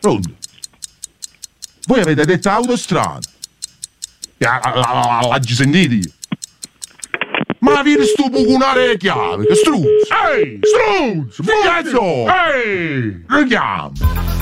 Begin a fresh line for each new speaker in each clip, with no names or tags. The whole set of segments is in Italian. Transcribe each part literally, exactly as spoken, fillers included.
Pronto? Voi avete detto autostrada. L'hai sentito io? Ma vieni stu bucunare le chiavi, che struzzo! Ehi! Struzzo! Figliazzo! Ehi! Richiamo!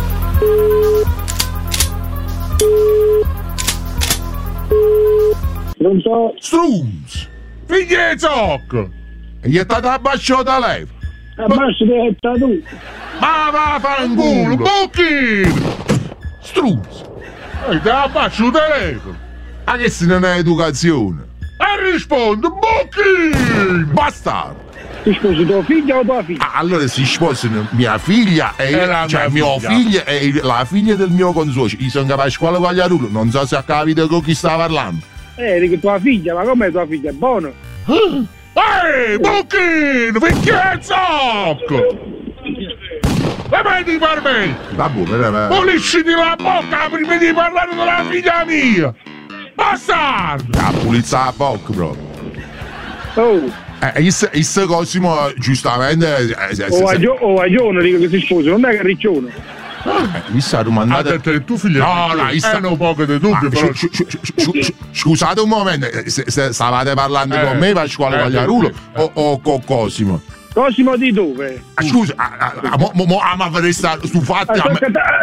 Pronto?
Struzzo! Figliazzo! E gli è stato abbasciato da lei?
Abbascio di tu!
Ma va a fare un culo! Bucchino! Struzzo! E ti abbascio il telefono! Ma che se non è educazione? E rispondo, Bucchino! Bastardo!
Ti sposi tua figlia o tua figlia?
Ah, allora si sposano mia figlia e
È la
cioè
mia
mio
figlia.
figlio e la figlia del mio consocio. Io sono Pasquale Quagliarulo, non so se ha capito con chi sta parlando.
Eh, dico tua figlia, ma com'è tua figlia? È buona?
Ehi, Bucchino, vecchiezzo! E vedi per me! Va buono, pulisciti la bocca prima di parlare della figlia mia! Bastardo! Ha pulito la bocca proprio.
Oh!
Eh, il, il Cosimo, giustamente... Eh, se,
O
se,
agio- o agione, dico che si sposa, non è che riccione.
eh, mi sta
Ha
domandando...
detto che tu figlio
No, no, io sta-
hanno poco di dubbio,
Ma,
però...
scu- scu- scu- scu- scusate un momento, eh, se, se stavate parlando
Eh,
con me, Pasquale
eh,
Quagliarulo,
sì, sì.
o, o con Cosimo?
Cosimo di dove?
Ah, scusa, ah, ah, ah, mo, mo, mo, ah, ma avreste stufati a me.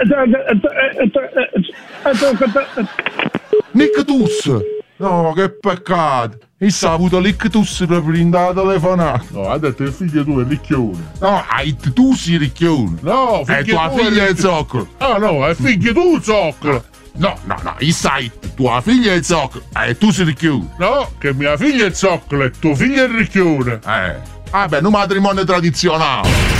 L'ictus! No, che peccato! Issa ha avuto l'ictus proprio in da telefonata.
No, ha detto che il figlio tu è ricchione.
No, hai tu sei ricchione.
No,
E
figlio
tua
tu
figlia è
ricchione.
zoccolo.
Ah no, è figlio tu zoccolo.
No, no, no, issa hai tua figlia è zoccolo. E tu sei ricchione.
No, che mia figlia è zoccolo e tuo figlio è ricchione.
Eh. Vabbè, un matrimonio tradizionale.